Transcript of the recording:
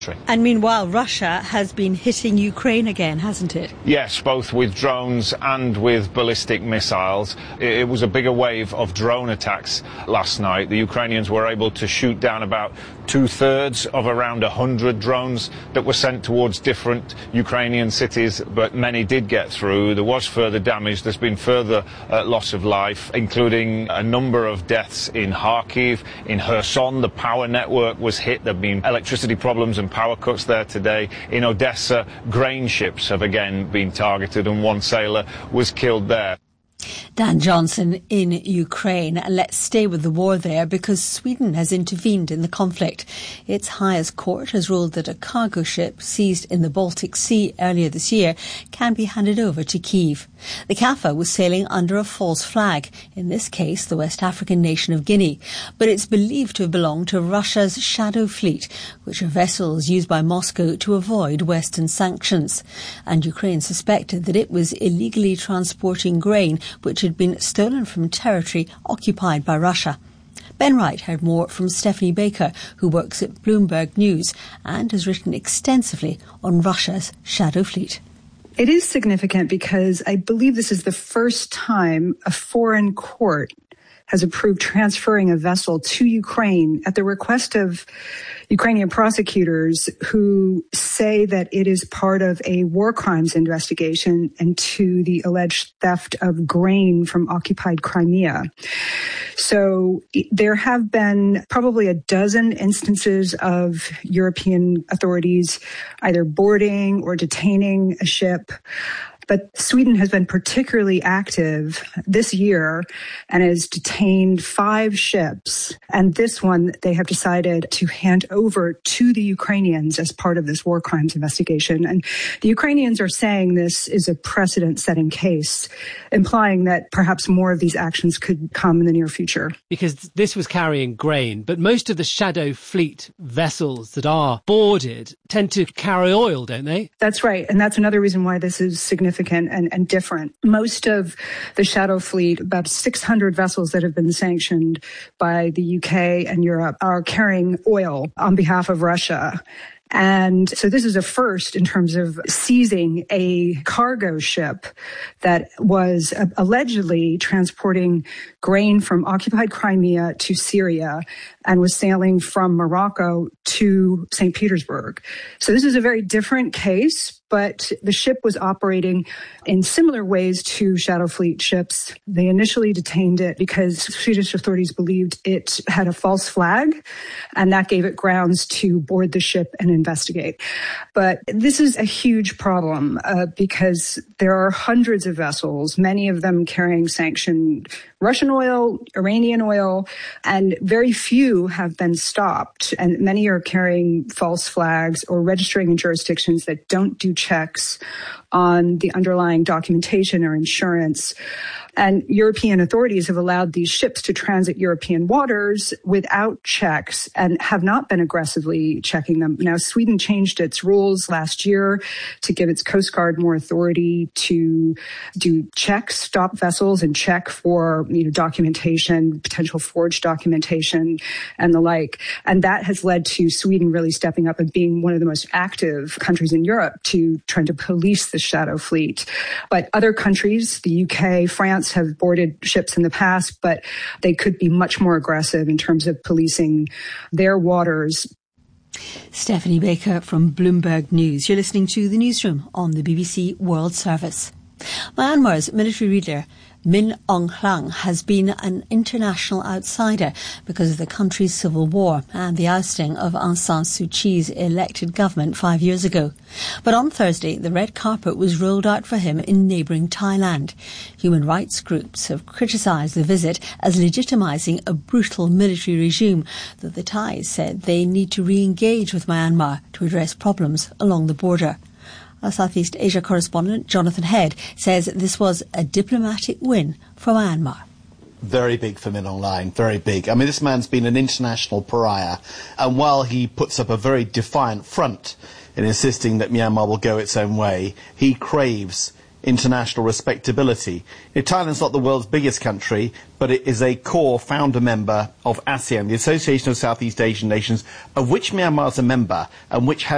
And meanwhile, Russia has been hitting Ukraine again, hasn't it? Yes, both with drones and with ballistic missiles. It was a bigger wave of drone attacks last night. The Ukrainians were able to shoot down about 2/3 of around 100 drones that were sent towards different Ukrainian cities, but many did get through. There was further damage. There's been further loss of life, including a number of deaths in Kharkiv, in Kherson. The power network was hit. There have been electricity problems and power cuts there today. In Odessa, grain ships have again been targeted and one sailor was killed there. Dan Johnson in Ukraine. And let's stay with the war there because Sweden has intervened in the conflict. Its highest court has ruled that a cargo ship seized in the Baltic Sea earlier this year can be handed over to Kyiv. The CAFA was sailing under a false flag, in this case the West African nation of Guinea, but it's believed to have belonged to Russia's Shadow Fleet, which are vessels used by Moscow to avoid Western sanctions. And Ukraine suspected that it was illegally transporting grain which had been stolen from territory occupied by Russia. Ben Wright heard more from Stephanie Baker, who works at Bloomberg News and has written extensively on Russia's Shadow Fleet. It is significant because I believe this is the first time a foreign court has approved transferring a vessel to Ukraine at the request of Ukrainian prosecutors who say that it is part of a war crimes investigation into the alleged theft of grain from occupied Crimea. So there have been probably a dozen instances of European authorities either boarding or detaining a ship. But Sweden has been particularly active this year and has detained 5 ships. And this one, they have decided to hand over to the Ukrainians as part of this war crimes investigation. And the Ukrainians are saying this is a precedent-setting case, implying that perhaps more of these actions could come in the near future. Because this was carrying grain, but most of the Shadow Fleet vessels that are boarded tend to carry oil, don't they? That's right. And that's another reason why this is significant and different. Most of the Shadow Fleet, about 600 vessels that have been sanctioned by the UK and Europe, are carrying oil on behalf of Russia. And so this is a first in terms of seizing a cargo ship that was allegedly transporting grain from occupied Crimea to Syria and was sailing from Morocco to St. Petersburg. So this is a very different case, but the ship was operating in similar ways to Shadow Fleet ships. They initially detained it because Swedish authorities believed it had a false flag, and that gave it grounds to board the ship and investigate. But this is a huge problem because there are hundreds of vessels, many of them carrying sanctioned Russian oil, Iranian oil, and very few have been stopped. And many are carrying false flags or registering in jurisdictions that don't do checks on the underlying documentation or insurance. And European authorities have allowed these ships to transit European waters without checks and have not been aggressively checking them. Now, Sweden changed its rules last year to give its Coast Guard more authority to do checks, stop vessels and check for documentation, potential forged documentation and the like. And that has led to Sweden really stepping up and being one of the most active countries in Europe to trying to police the Shadow Fleet. But other countries, the UK, France, have boarded ships in the past, but they could be much more aggressive in terms of policing their waters. Stephanie Baker from Bloomberg News. You're listening to The Newsroom on the BBC World Service. Myanmar's military leader Min Aung Hlaing has been an international outsider because of the country's civil war and the ousting of Aung San Suu Kyi's elected government 5 years ago. But on Thursday, the red carpet was rolled out for him in neighbouring Thailand. Human rights groups have criticised the visit as legitimising a brutal military regime, though the Thais said they need to re-engage with Myanmar to address problems along the border. Our Southeast Asia correspondent, Jonathan Head, says this was a diplomatic win for Myanmar. Very big for Min Aung Hlaing, very big. I mean, this man's been an international pariah, and while he puts up a very defiant front in insisting that Myanmar will go its own way, he craves international respectability. Thailand's not the world's biggest country, but it is a core founder member of ASEAN, the Association of Southeast Asian Nations, of which Myanmar is a member, and which has